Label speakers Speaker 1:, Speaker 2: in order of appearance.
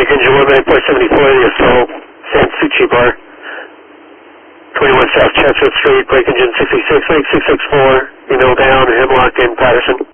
Speaker 1: engine 19474, the assault, San Suchi Bar. 21 South Chestnut Street, brake engine 66, link 664, email down, Hemlock and Patterson.